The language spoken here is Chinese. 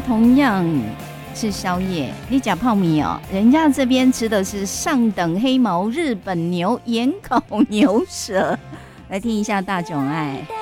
同样是宵夜，你讲泡米哦，人家这边吃的是上等黑毛日本牛盐烤牛舌，来听一下大囧爱。